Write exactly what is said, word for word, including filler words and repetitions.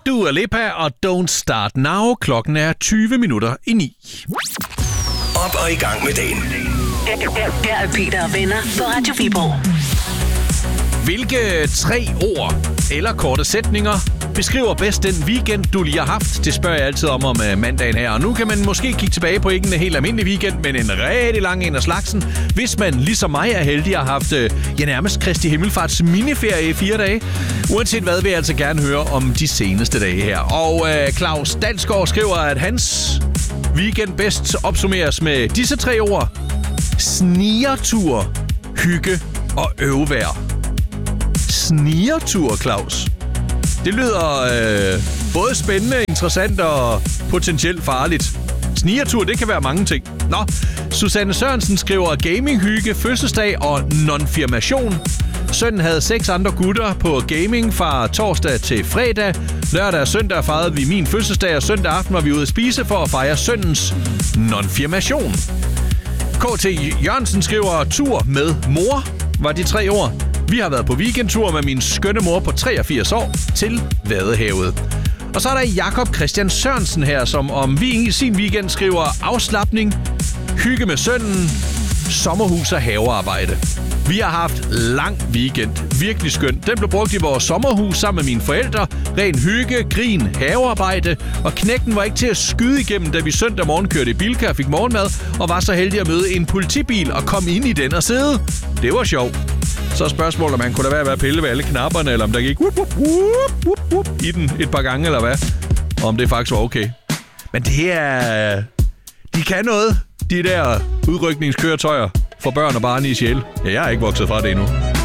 Dua Lipa og Don't Start Now. Klokken er tyve minutter i ni. Op og i gang med dagen. Her er Peter og venner på Radio Viborg. Hvilke tre ord eller korte sætninger beskriver bedst den weekend, du lige har haft? Det spørger jeg altid om om mandagen her. Og nu kan man måske kigge tilbage på ikke en helt almindelig weekend, men en rigtig lang en af slagsen. Hvis man ligesom mig er heldig og har haft ja, nærmest Kristi Himmelfarts miniferie i fire dage. Uanset hvad, vil jeg altså gerne høre om de seneste dage her. Og øh, Claus Dalsgaard skriver, at hans weekend bedst opsummeres med disse tre ord. Snigertur, hygge og øvevejr. Snigertur, Claus. Det lyder øh, både spændende, interessant og potentielt farligt. Snigertur, det kan være mange ting. Nå, Susanne Sørensen skriver gaminghygge, fødselsdag og nonfirmation. Sønnen havde seks andre gutter på gaming fra torsdag til fredag. Lørdag og søndag fejrede vi min fødselsdag, og søndag aften var vi ude at spise for at fejre sønnens nonfirmation. K T Jørgensen skriver tur med mor, var de tre ord. Vi har været på weekendtur med min skønne mor på treogfirs år til Vadehavet. Og så er der Jakob Christian Sørensen her, som om vi i sin weekend skriver afslapning, hygge med sønnen, sommerhus og havearbejde. Vi har haft lang weekend. Virkelig skønt. Den blev brugt i vores sommerhus sammen med mine forældre. Ren hygge, grin, havearbejde. Og knægten var ikke til at skyde igennem, da vi søndag morgen kørte i Bilka og fik morgenmad, og var så heldig at møde en politibil og komme ind i den og sidde. Det var sjovt. Så er spørgsmålet, om man kunne da være ved at pille ved alle knapperne, eller om der gik whoop, whoop, whoop, whoop, i den et par gange, eller hvad. Og om det faktisk var okay. Men det her... De kan noget, de der udrykningskøretøjer for børn og barn i sjæl. Ja, jeg er ikke vokset fra det endnu.